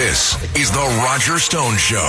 This is The Roger Stone Show.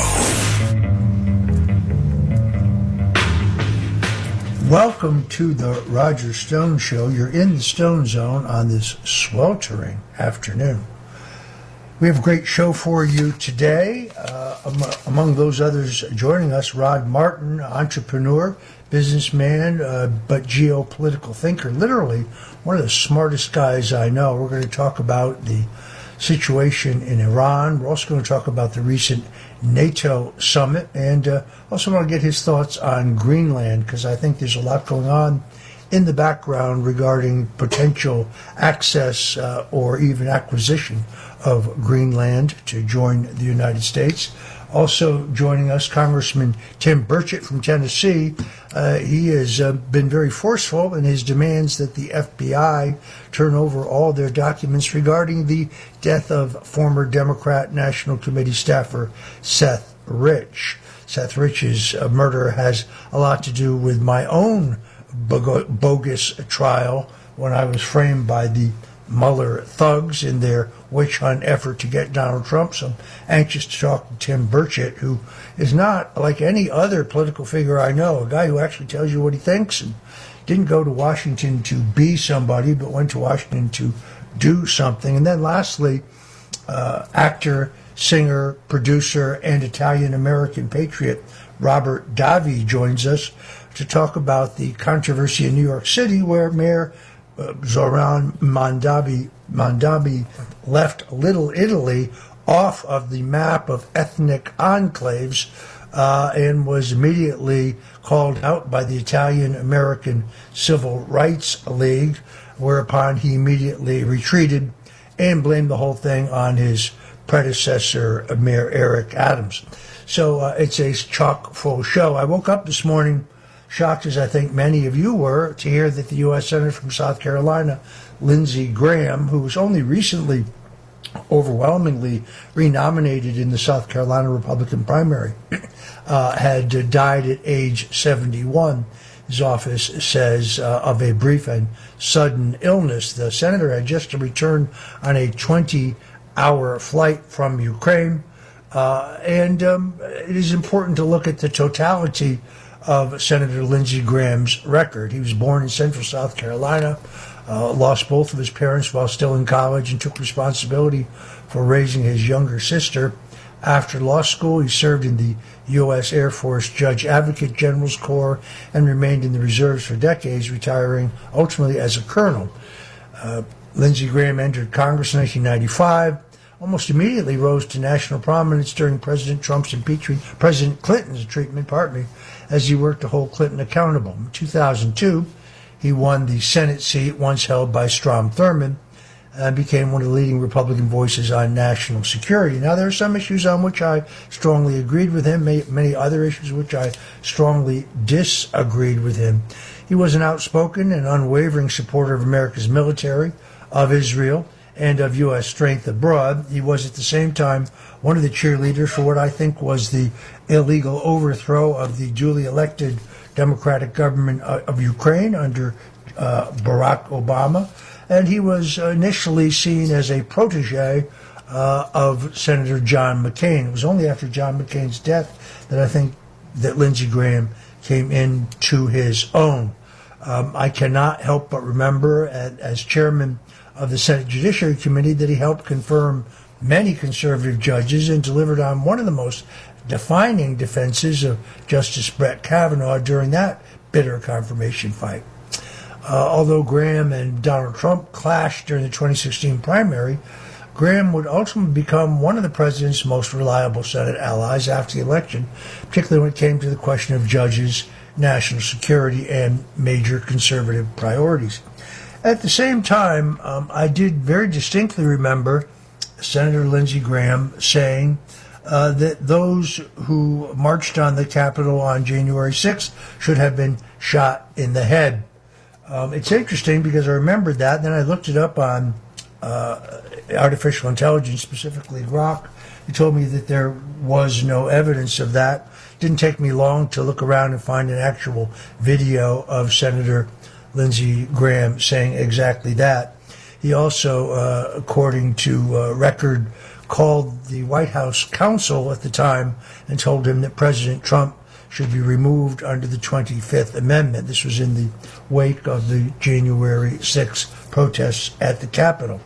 Welcome to The Roger Stone Show. You're in the Stone Zone on this sweltering afternoon. We have a great show for you today. Among those others joining us, Rod Martin, entrepreneur, businessman, but geopolitical thinker, literally one of the smartest guys I know. We're going to talk about the situation in Iran. We're also going to talk about the recent NATO summit, and also want to get his thoughts on Greenland, because I think there's a lot going on in the background regarding potential access or even acquisition of Greenland to join the United States. Also joining us, Congressman Tim Burchett from Tennessee. He has been very forceful in his demands that the FBI turn over all their documents regarding the death of former Democrat National Committee staffer Seth Rich. Seth Rich's murder has a lot to do with my own bogus trial when I was framed by the Mueller thugs in their witch hunt effort to get Donald Trump. So I'm anxious to talk to Tim Burchett, who is not like any other political figure I know, a guy who actually tells you what he thinks and didn't go to Washington to be somebody, but went to Washington to do something. And then lastly, actor, singer, producer, and Italian-American patriot Robert Davi joins us to talk about the controversy in New York City where Mayor Zoran Mondavi left Little Italy off of the map of ethnic enclaves and was immediately called out by the Italian-American Civil Rights League, whereupon he immediately retreated and blamed the whole thing on his predecessor, Mayor Eric Adams. So it's a chock-full show. I woke up this morning shocked, as I think many of you were, to hear that the U.S. Senator from South Carolina, Lindsey Graham, who was only recently overwhelmingly renominated in the South Carolina Republican primary, had died at age 71. His office says of a brief and sudden illness. The senator had just returned on a 20-hour flight from Ukraine, and it is important to look at the totality of Senator Lindsey Graham's record. He was born in Central South Carolina, lost both of his parents while still in college, and took responsibility for raising his younger sister. After law school, he served in the U.S. Air Force Judge Advocate General's Corps and remained in the reserves for decades, retiring ultimately as a colonel. Lindsey Graham entered Congress in 1995. Almost immediately rose to national prominence during President Clinton's treatment, as he worked to hold Clinton accountable. In 2002, he won the Senate seat once held by Strom Thurmond and became one of the leading Republican voices on national security. Now, there are some issues on which I strongly agreed with him, many other issues which I strongly disagreed with him. He was an outspoken and unwavering supporter of America's military, of Israel, and of U.S. strength abroad. He was at the same time one of the cheerleaders for what I think was the illegal overthrow of the duly elected democratic government of Ukraine under Barack Obama. And he was initially seen as a protege of Senator John McCain. It was only after John McCain's death that I think that Lindsey Graham came into his own. I cannot help but remember, as chairman of the Senate Judiciary Committee, that he helped confirm many conservative judges and delivered on one of the most defining defenses of Justice Brett Kavanaugh during that bitter confirmation fight. Although Graham and Donald Trump clashed during the 2016 primary, Graham would ultimately become one of the president's most reliable Senate allies after the election, particularly when it came to the question of judges, national security, and major conservative priorities. At the same time, I did very distinctly remember Senator Lindsey Graham saying that those who marched on the Capitol on January 6th should have been shot in the head. It's interesting because I remembered that, and then I looked it up on artificial intelligence, specifically Grok. It told me that there was no evidence of that. It didn't take me long to look around and find an actual video of Senator Lindsey Graham saying exactly that. He also, according to record called the White House counsel at the time and told him that President Trump should be removed under the 25th Amendment. This was in the wake of the January 6th protests at the Capitol.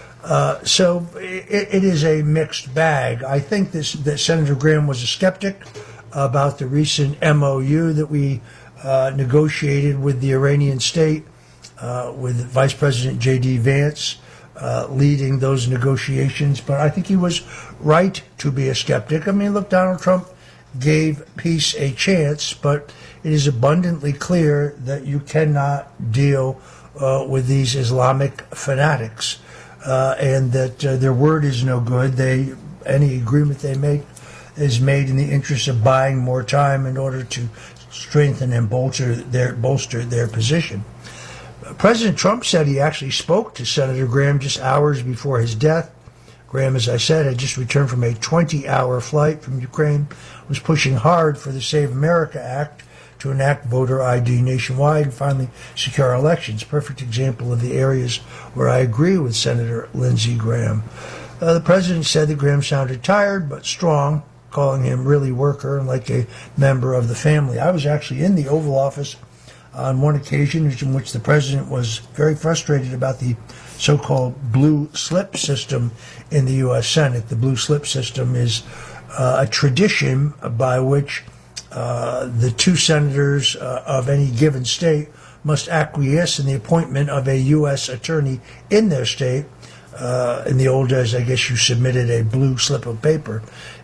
So it is a mixed bag. I think that Senator Graham was a skeptic about the recent MOU that we negotiated with the Iranian state, with Vice President J.D. Vance leading those negotiations. But I think he was right to be a skeptic. I mean, look, Donald Trump gave peace a chance, but it is abundantly clear that you cannot deal with these Islamic fanatics, and that their word is no good. Any agreement they make is made in the interest of buying more time in order to strengthen and bolster their position. President Trump said he actually spoke to Senator Graham just hours before his death. Graham, as I said, had just returned from a 20-hour flight from Ukraine, was pushing hard for the Save America Act to enact voter ID nationwide and finally secure elections. Perfect example of the areas where I agree with Senator Lindsey Graham. The president said that Graham sounded tired but strong, calling him really worker and like a member of the family. I was actually in the Oval Office on one occasion in which the president was very frustrated about the so-called blue slip system in the U.S. Senate. The blue slip system is a tradition by which the two senators of any given state must acquiesce in the appointment of a U.S. attorney in their state. In the old days, I guess you submitted a blue slip of paper.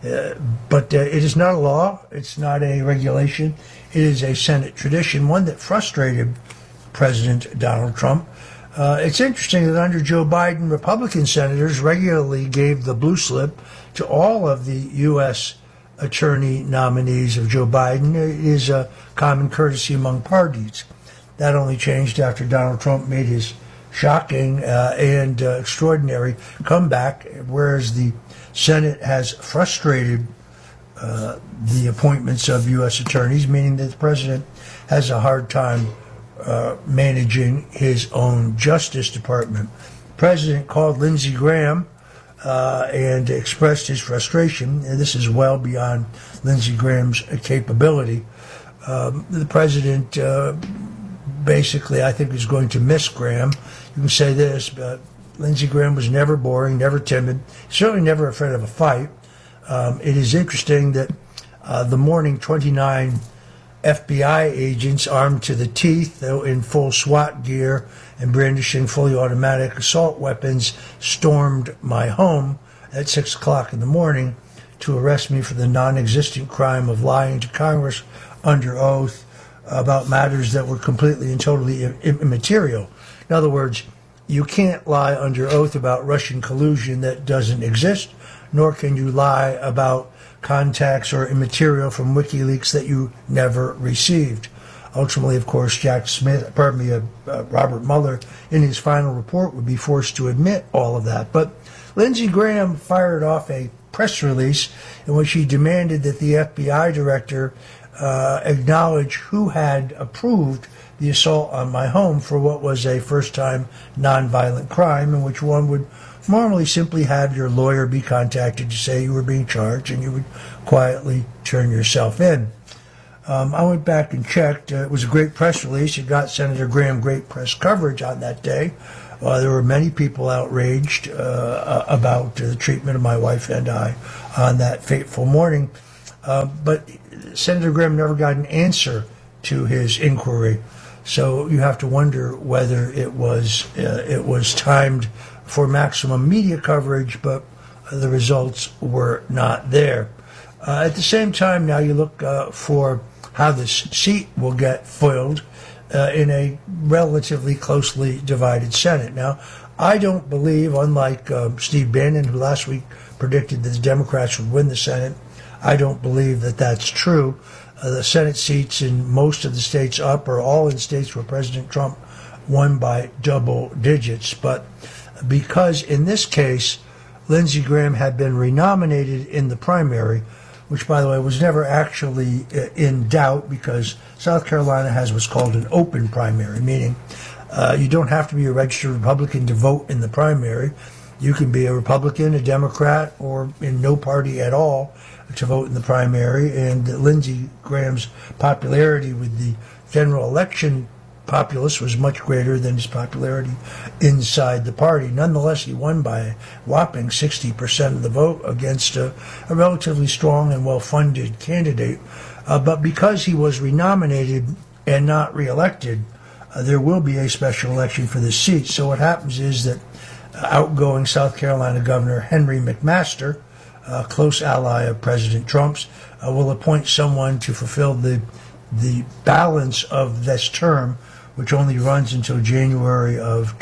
But it is not a law. It's not a regulation. It is a Senate tradition, one that frustrated President Donald Trump. It's interesting that under Joe Biden, Republican senators regularly gave the blue slip to all of the U.S. attorney nominees of Joe Biden. It is a common courtesy among parties. That only changed after Donald Trump made his shocking and extraordinary comeback, whereas the Senate has frustrated the appointments of U.S. attorneys, meaning that the president has a hard time managing his own Justice Department. The president called Lindsey Graham and expressed his frustration, and this is well beyond Lindsey Graham's capability. The president basically, I think, is going to miss Graham. You can say this, but Lindsey Graham was never boring, never timid, certainly never afraid of a fight. It is interesting that the morning 29 FBI agents armed to the teeth, though in full SWAT gear and brandishing fully automatic assault weapons, stormed my home at 6 o'clock in the morning to arrest me for the non-existent crime of lying to Congress under oath about matters that were completely and totally immaterial. In other words, you can't lie under oath about Russian collusion that doesn't exist, nor can you lie about contacts or material from WikiLeaks that you never received. Ultimately, of course, Robert Mueller, in his final report, would be forced to admit all of that. But Lindsey Graham fired off a press release in which he demanded that the FBI director acknowledge who had approved the assault on my home for what was a first-time nonviolent crime, in which one would normally simply have your lawyer be contacted to say you were being charged, and you would quietly turn yourself in. I went back and checked. It was a great press release. It got Senator Graham great press coverage on that day. There were many people outraged about the treatment of my wife and I on that fateful morning. But Senator Graham never got an answer to his inquiry. So you have to wonder whether it was timed for maximum media coverage, but the results were not there. At the same time, now you look for how this seat will get filled in a relatively closely divided Senate. Now, I don't believe, unlike Steve Bannon, who last week predicted that the Democrats would win the Senate, I don't believe that that's true. The Senate seats in most of the states up are all in states where President Trump won by double digits. But because in this case, Lindsey Graham had been renominated in the primary, which, by the way, was never actually in doubt because South Carolina has what's called an open primary, meaning you don't have to be a registered Republican to vote in the primary. You can be a Republican, a Democrat, or in no party at all to vote in the primary. And Lindsey Graham's popularity with the general election populace was much greater than his popularity inside the party. Nonetheless, he won by a whopping 60% of the vote against a relatively strong and well-funded candidate. But because he was renominated and not reelected, there will be a special election for this seat. So what happens is that outgoing South Carolina Governor Henry McMaster, a close ally of President Trump's, will appoint someone to fulfill the balance of this term, which only runs until January of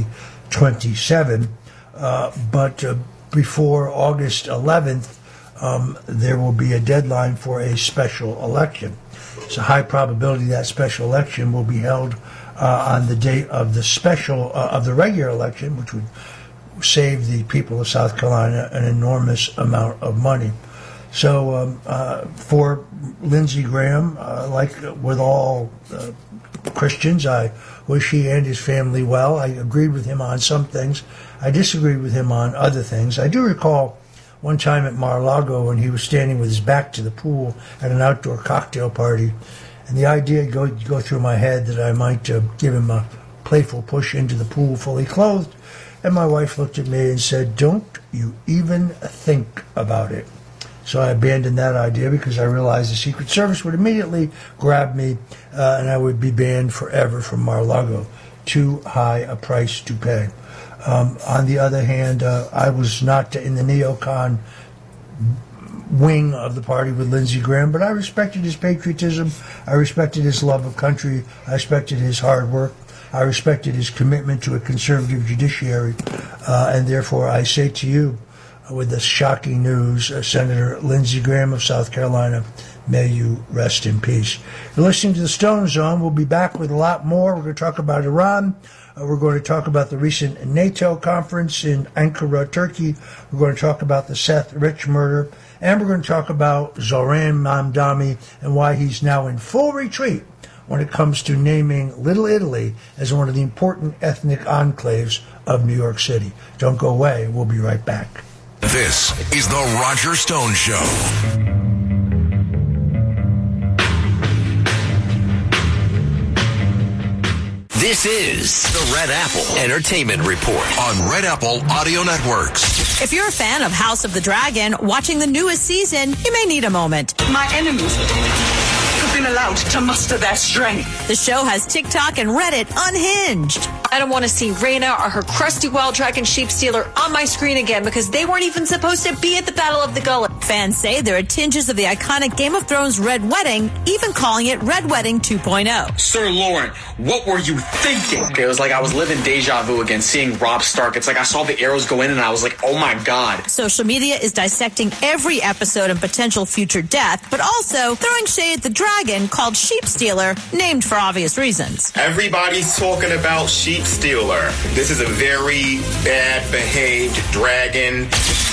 2027. But before August 11th, there will be a deadline for a special election. It's a high probability that special election will be held on the date of the regular election, which would save the people of South Carolina an enormous amount of money. So for Lindsey Graham, like with all Christians, I wish he and his family well. I agreed with him on some things. I disagreed with him on other things. I do recall one time at Mar-a-Lago when he was standing with his back to the pool at an outdoor cocktail party, and the idea go through my head that I might give him a playful push into the pool fully clothed, and my wife looked at me and said, "Don't you even think about it." So I abandoned that idea because I realized the Secret Service would immediately grab me and I would be banned forever from Mar-a-Lago. Too high a price to pay. On the other hand, I was not in the neocon wing of the party with Lindsey Graham, but I respected his patriotism. I respected his love of country. I respected his hard work. I respected his commitment to a conservative judiciary. And therefore, I say to you, with the shocking news, Senator Lindsey Graham of South Carolina, may you rest in peace. You're listening to the Stone Zone. We'll be back with a lot more. We're going to talk about Iran. We're going to talk about the recent NATO conference in Ankara, Turkey. We're going to talk about the Seth Rich murder. And we're going to talk about Zoran Mamdani and why he's now in full retreat when it comes to naming Little Italy as one of the important ethnic enclaves of New York City. Don't go away. We'll be right back. This is the Roger Stone Show. This is the Red Apple Entertainment Report on Red Apple Audio Networks. If you're a fan of House of the Dragon, watching the newest season, you may need a moment. My enemies have been allowed to muster their strength. The show has TikTok and Reddit unhinged. I don't want to see Rhaena or her crusty wild dragon sheep stealer on my screen again because they weren't even supposed to be at the Battle of the Gullet. Fans say there are tinges of the iconic Game of Thrones Red Wedding, even calling it Red Wedding 2.0. Sir Lauren, what were you thinking? It was like I was living deja vu again, seeing Robb Stark. It's like I saw the arrows go in and I was like, oh my God. Social media is dissecting every episode and potential future death, but also throwing shade at the dragon called Sheep Stealer, named for obvious reasons. Everybody's talking about Sheep Stealer. This is a very bad behaved dragon.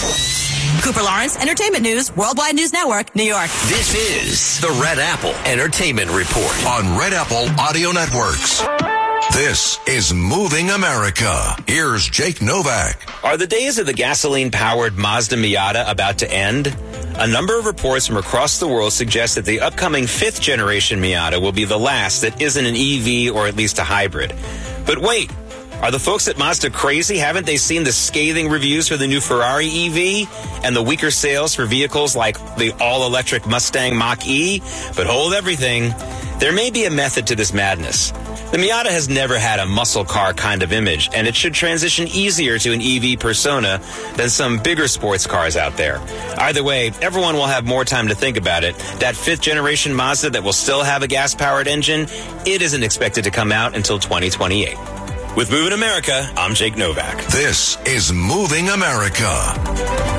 Cooper Lawrence, Entertainment News, Worldwide News Network, New York. This is the Red Apple Entertainment Report on Red Apple Audio Networks. This is Moving America. Here's Jake Novak. Are the days of the gasoline-powered Mazda Miata about to end? A number of reports from across the world suggest that the upcoming fifth-generation Miata will be the last that isn't an EV or at least a hybrid. But wait, are the folks at Mazda crazy? Haven't they seen the scathing reviews for the new Ferrari EV and the weaker sales for vehicles like the all-electric Mustang Mach-E? But hold everything. There may be a method to this madness. The Miata has never had a muscle car kind of image, and it should transition easier to an EV persona than some bigger sports cars out there. Either way, everyone will have more time to think about it. That fifth-generation Mazda that will still have a gas-powered engine, it isn't expected to come out until 2028. With Moving America, I'm Jake Novak. This is Moving America.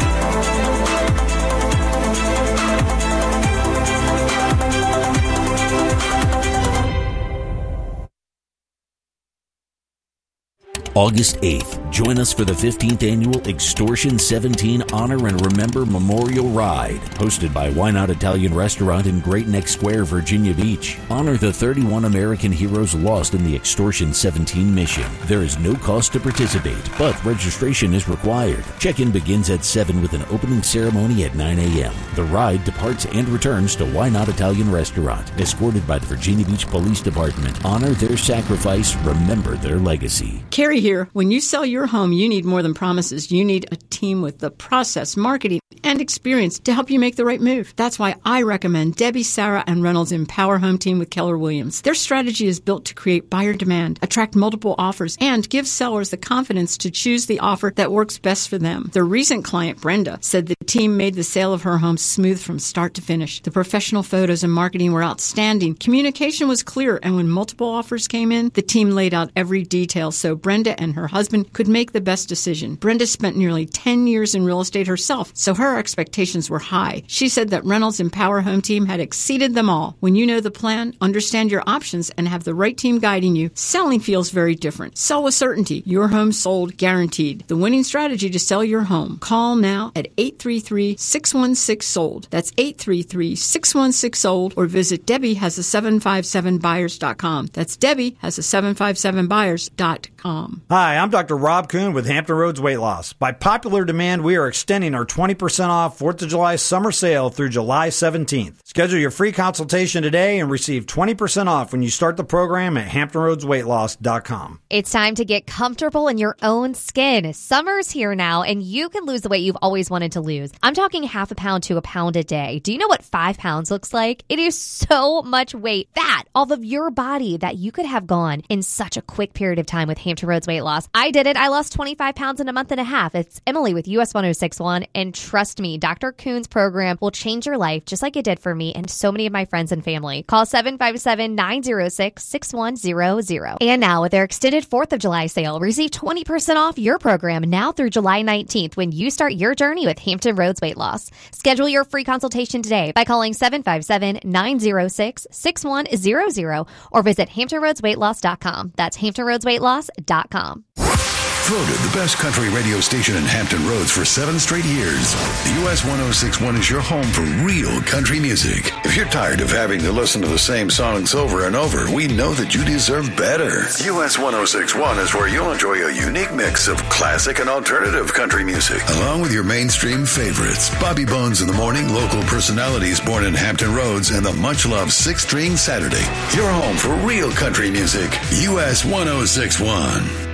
August 8th, Join us for the 15th Annual Extortion 17 Honor and Remember Memorial Ride, hosted by Why Not Italian Restaurant in Great Neck Square, Virginia Beach. Honor the 31 American heroes lost in the Extortion 17 mission. There is no cost to participate, but registration is required. Check-in begins at 7 with an opening ceremony at 9 a.m. The ride departs and returns to Why Not Italian Restaurant, escorted by the Virginia Beach Police Department. Honor their sacrifice, remember their legacy. Carrie here. When you sell your home, you need more than promises. You need a team with the process, marketing, and experience to help you make the right move. That's why I recommend Debbie, Sarah, and Reynolds Empower Home Team with Keller Williams. Their strategy is built to create buyer demand, attract multiple offers, and give sellers the confidence to choose the offer that works best for them. Their recent client, Brenda, said the team made the sale of her home smooth from start to finish. The professional photos and marketing were outstanding. Communication was clear, and when multiple offers came in, the team laid out every detail so Brenda and her husband could make the best decision. Brenda spent nearly 10 years in real estate herself, so her expectations were high. She said that Reynolds Empower Home Team had exceeded them all. When you know the plan, understand your options, and have the right team guiding you, selling feels very different. Sell with certainty. Your home sold guaranteed. The winning strategy to sell your home. Call now at 833-616-SOLD. That's 833-616-SOLD, or visit DebbieHasA757buyers.com. That's DebbieHasA757buyers.com. Hi, I'm Dr. Rob Kuhn with Hampton Roads Weight Loss. By popular demand, we are extending our 20% off 4th of July summer sale through July 17th. Schedule your free consultation today and receive 20% off when you start the program at HamptonRoadsWeightLoss.com. It's time to get comfortable in your own skin. Summer's here now, and you can lose the weight you've always wanted to lose. I'm talking half a pound to a pound a day. Do you know what 5 pounds looks like? It is so much weight, fat, off of your body that you could have gone in such a quick period of time with Hampton Roads Weight Loss. I did it. I lost 25 pounds in a month and a half. It's Emily with US 1061, and trust me, Dr. Kuhn's program will change your life just like it did for me and so many of my friends and family. Call 757-906-6100. And now with their extended 4th of July sale, receive 20% off your program now through July 19th when you start your journey with Hampton Roads Weight Loss. Schedule your free consultation today by calling 757-906-6100 or visit HamptonRoadsWeightLoss.com. That's HamptonRoadsWeightLoss.com. Voted the best country radio station in Hampton Roads for 7 straight years. US 1061 is your home for real country music. If you're tired of having to listen to the same songs over and over, we know that you deserve better. US 1061 is where you'll enjoy a unique mix of classic and alternative country music, along with your mainstream favorites. Bobby Bones in the morning, local personalities born in Hampton Roads, and the much-loved 6-String Saturday. Your home for real country music. US 1061.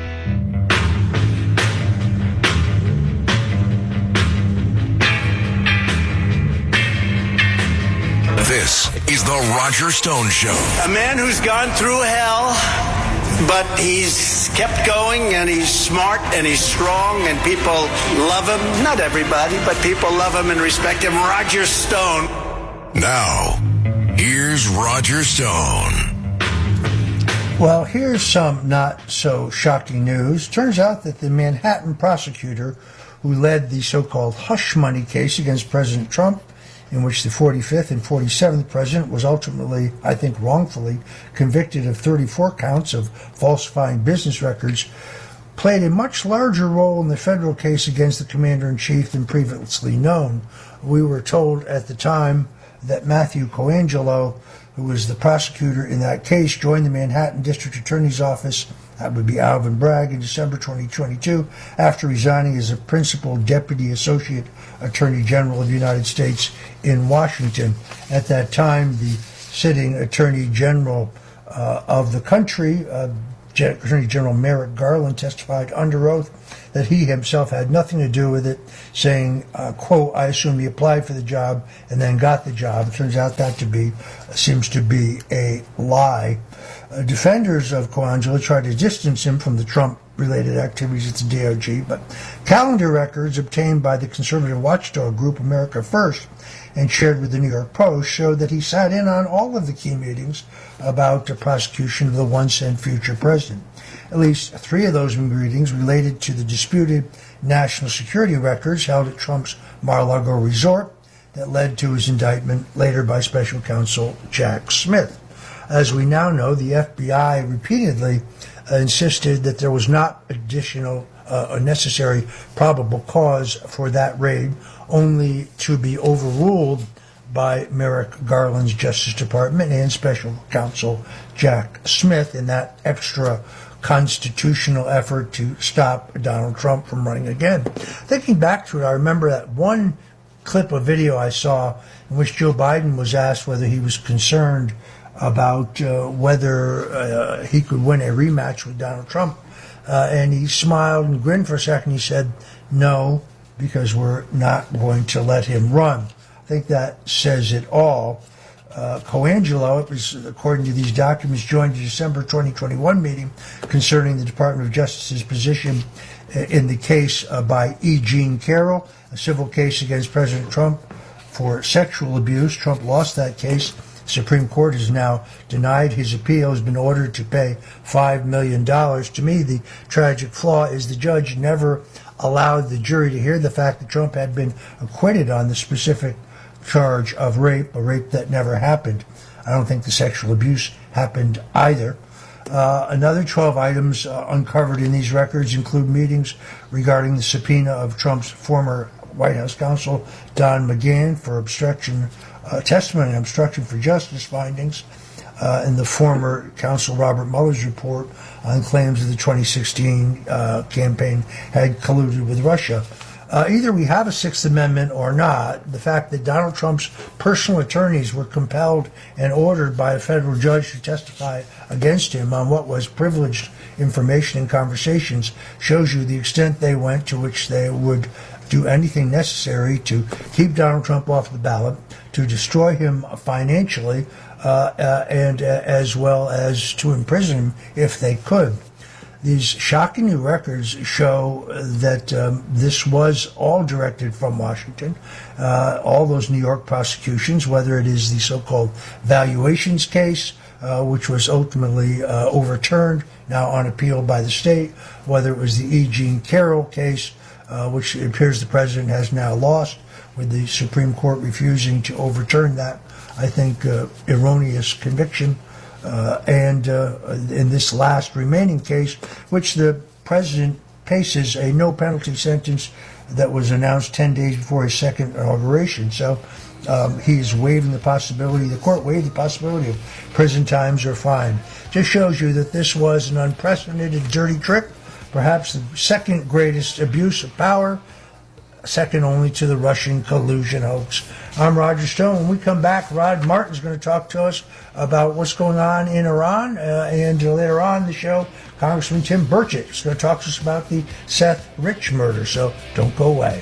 This is the Roger Stone Show. A man who's gone through hell, but he's kept going, and he's smart, and he's strong, and people love him. Not everybody, but people love him and respect him. Roger Stone. Now, here's Roger Stone. Well, here's some not so shocking news. Turns out that the Manhattan prosecutor who led the so-called hush money case against President Trump, in which the 45th and 47th president was ultimately, I think wrongfully, convicted of 34 counts of falsifying business records, played a much larger role in the federal case against the commander-in-chief than previously known. We were told at the time that Matthew Coangelo, who was the prosecutor in that case, joined the Manhattan District Attorney's Office, that would be Alvin Bragg, in December 2022, after resigning as a principal deputy associate attorney general of the United States in Washington. At that time, the sitting attorney general of the country, Attorney General Merrick Garland, testified under oath that he himself had nothing to do with it, saying, quote, I assume he applied for the job and then got the job. It turns out that seems to be a lie. Defenders of Coangelo tried to distance him from the Trump-related activities at the DOJ, but calendar records obtained by the conservative watchdog group America First and shared with the New York Post showed that he sat in on all of the key meetings about the prosecution of the once-and future president. At least 3 of those meetings related to the disputed national security records held at Trump's Mar-a-Lago resort that led to his indictment later by special counsel Jack Smith. As we now know, the FBI repeatedly insisted that there was not a necessary probable cause for that raid, only to be overruled by Merrick Garland's Justice Department and Special Counsel Jack Smith in that extra constitutional effort to stop Donald Trump from running again. Thinking back to it, I remember that one clip of video I saw in which Joe Biden was asked whether he was concerned about whether he could win a rematch with Donald Trump. And he smiled and grinned for a second. He said, no, because we're not going to let him run. I think that says it all. Colangelo, it was, according to these documents, joined the December 2021 meeting concerning the Department of Justice's position in the case by E. Jean Carroll, a civil case against President Trump for sexual abuse. Trump lost that case. The Supreme Court has now denied his appeal, has been ordered to pay $5 million. To me, the tragic flaw is the judge never allowed the jury to hear the fact that Trump had been acquitted on the specific charge of rape, a rape that never happened. I don't think the sexual abuse happened either. Another 12 items uncovered in these records include meetings regarding the subpoena of Trump's former White House counsel, Don McGahn, for obstruction, testimony and obstruction for justice findings, and the former counsel Robert Mueller's report on claims that the 2016 campaign had colluded with Russia. Either we have a Sixth Amendment or not. The fact that Donald Trump's personal attorneys were compelled and ordered by a federal judge to testify against him on what was privileged information and conversations shows you the extent they went to which they would do anything necessary to keep Donald Trump off the ballot, to destroy him financially, and as well as to imprison him if they could. These shocking new records show that this was all directed from Washington. All those New York prosecutions, whether it is the so-called valuations case, which was ultimately overturned, now on appeal by the state, whether it was the E. Jean Carroll case, which it appears the president has now lost, with the Supreme Court refusing to overturn that, I think, erroneous conviction. And in this last remaining case, which the president faces a no-penalty sentence that was announced 10 days before his second inauguration. So he's waiving the possibility, the court waived the possibility of prison times or fine. Just shows you that this was an unprecedented dirty trick, perhaps the second greatest abuse of power, second only to the Russian collusion hoax. I'm Roger Stone. When we come back, Rod Martin's going to talk to us about what's going on in Iran, and later on in the show, Congressman Tim Burchett is going to talk to us about the Seth Rich murder, so don't go away.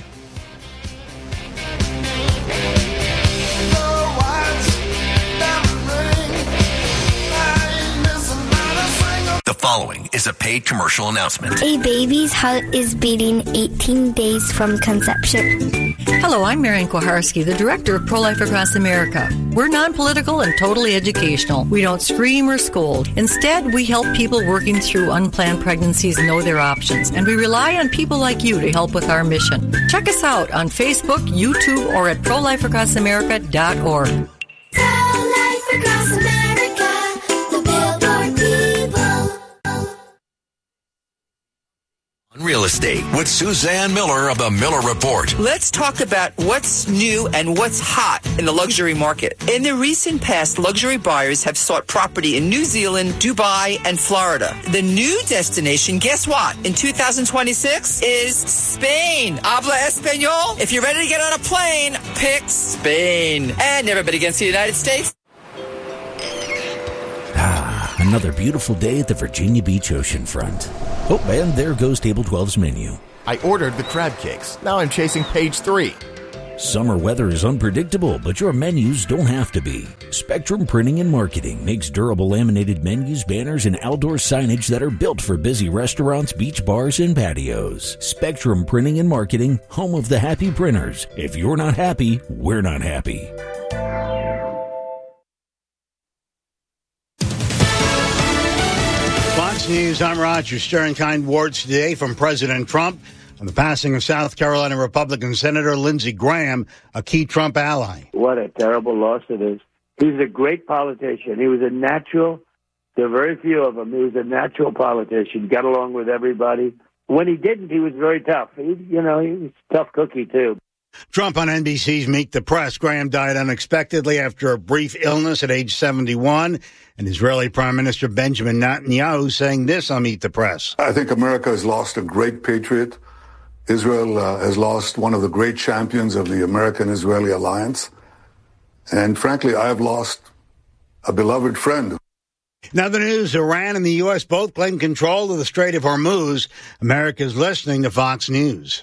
The following is a paid commercial announcement. A baby's heart is beating 18 days from conception. Hello, I'm Marian Koharski, the director of Pro-Life Across America. We're non-political and totally educational. We don't scream or scold. Instead, we help people working through unplanned pregnancies know their options, and we rely on people like you to help with our mission. Check us out on Facebook, YouTube, or at ProLifeAcrossAmerica.org. Pro-Life Across America, the Billboard people. Real estate with Suzanne Miller of the Miller Report. Let's talk about what's new and what's hot in the luxury market. In the recent past, luxury buyers have sought property in New Zealand, Dubai, and Florida. The new destination, guess what? In 2026 is Spain. Habla Espanol? If you're ready to get on a plane, pick Spain. And everybody against the United States. Another beautiful day at the Virginia Beach oceanfront. Oh, and there goes Table 12's menu. I ordered the crab cakes. Now I'm chasing page 3. Summer weather is unpredictable, but your menus don't have to be. Spectrum Printing and Marketing makes durable laminated menus, banners, and outdoor signage that are built for busy restaurants, beach bars, and patios. Spectrum Printing and Marketing, home of the happy printers. If you're not happy, we're not happy. Fox News, I'm Roger Stern. Kind words today from President Trump on the passing of South Carolina Republican Senator Lindsey Graham, a key Trump ally. What a terrible loss it is. He's a great politician. He was a natural. There are very few of them. He was a natural politician. Got along with everybody. When he didn't, he was very tough. He was a tough cookie, too. Trump on NBC's Meet the Press. Graham died unexpectedly after a brief illness at age 71. And Israeli Prime Minister Benjamin Netanyahu saying this on Meet the Press. I think America has lost a great patriot. Israel has lost one of the great champions of the American-Israeli alliance. And frankly, I have lost a beloved friend. Now the news, Iran and the U.S. both claim control of the Strait of Hormuz. America's listening to Fox News.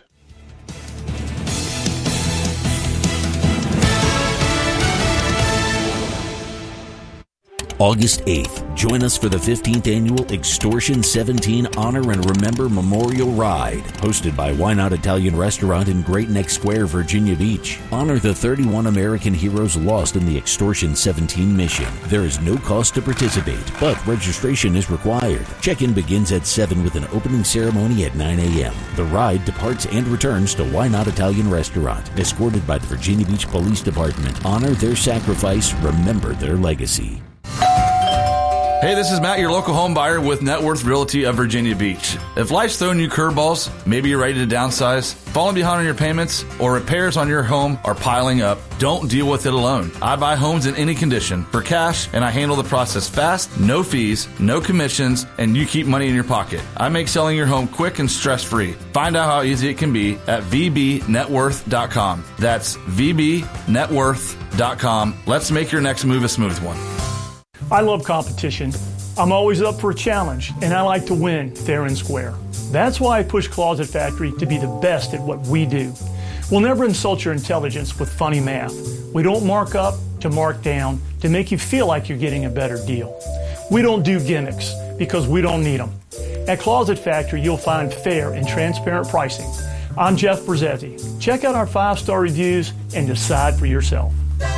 August 8th, join us for the 15th Annual Extortion 17 Honor and Remember Memorial Ride, hosted by Why Not Italian Restaurant in Great Neck Square, Virginia Beach. Honor the 31 American heroes lost in the Extortion 17 mission. There is no cost to participate, but registration is required. Check-in begins at 7 with an opening ceremony at 9 a.m. The ride departs and returns to Why Not Italian Restaurant, escorted by the Virginia Beach Police Department. Honor their sacrifice, remember their legacy. Hey, this is Matt, your local home buyer with Net Worth Realty of Virginia Beach. If life's throwing you curveballs, maybe you're ready to downsize, falling behind on your payments, or repairs on your home are piling up, don't deal with it alone. I buy homes in any condition for cash, and I handle the process fast, no fees, no commissions, and you keep money in your pocket. I make selling your home quick and stress-free. Find out how easy it can be at vbnetworth.com. That's vbnetworth.com. Let's make your next move a smooth one. I love competition. I'm always up for a challenge, and I like to win fair and square. That's why I push Closet Factory to be the best at what we do. We'll never insult your intelligence with funny math. We don't mark up to mark down to make you feel like you're getting a better deal. We don't do gimmicks because we don't need them. At Closet Factory, you'll find fair and transparent pricing. I'm Jeff Brzezzi. Check out our 5-star reviews and decide for yourself.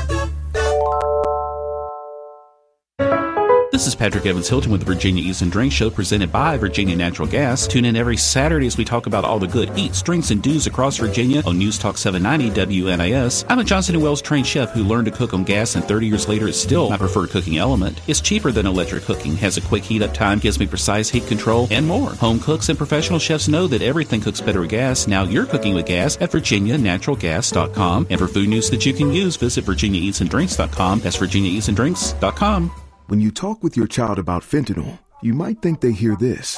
This is Patrick Evans Hilton with the Virginia Eats and Drinks Show, presented by Virginia Natural Gas. Tune in every Saturday as we talk about all the good eats, drinks, and do's across Virginia on News Talk 790 WNIS. I'm a Johnson & Wells trained chef who learned to cook on gas, and 30 years later it's still my preferred cooking element. It's cheaper than electric cooking, has a quick heat-up time, gives me precise heat control, and more. Home cooks and professional chefs know that everything cooks better with gas. Now you're cooking with gas at virginianaturalgas.com. And for food news that you can use, visit virginiaeatsanddrinks.com. That's virginiaeatsanddrinks.com. When you talk with your child about fentanyl, you might think they hear this.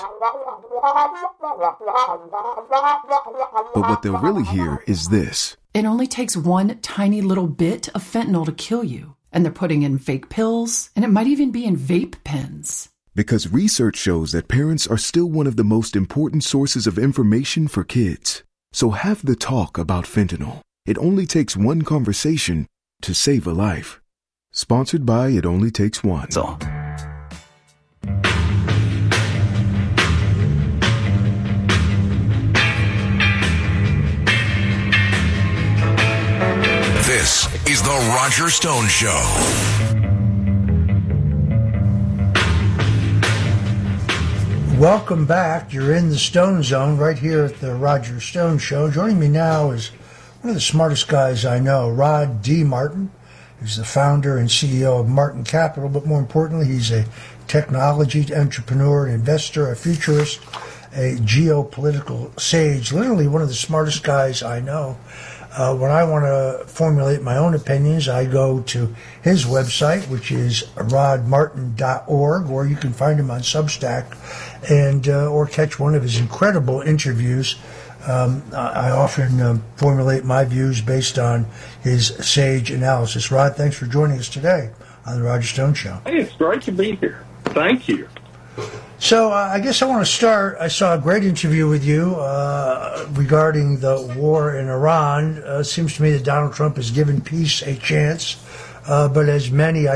But what they'll really hear is this. It only takes one tiny little bit of fentanyl to kill you. And they're putting in fake pills, and it might even be in vape pens. Because research shows that parents are still one of the most important sources of information for kids. So have the talk about fentanyl. It only takes one conversation to save a life. Sponsored by It Only Takes One. This is The Roger Stone Show. Welcome back. You're in the Stone Zone right here at The Roger Stone Show. Joining me now is one of the smartest guys I know, Rod D. Martin. He's the founder and CEO of Martin Capital, but more importantly, he's a technology entrepreneur, an investor, a futurist, a geopolitical sage, literally one of the smartest guys I know. When I want to formulate my own opinions, I go to his website, which is rodmartin.org, or you can find him on Substack, and or catch one of his incredible interviews. I often formulate my views based on his sage analysis. Rod, thanks for joining us today on the Roger Stone Show. Hey, it's great to be here. Thank you. So I guess I want to start. I saw a great interview with you regarding the war in Iran. It seems to me that Donald Trump has given peace a chance, but as many, I